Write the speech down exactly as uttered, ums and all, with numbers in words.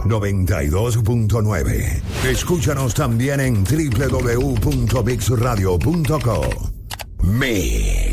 noventa y dos punto nueve. Escúchanos también en doble u doble u doble u punto mix radio punto co. Mix.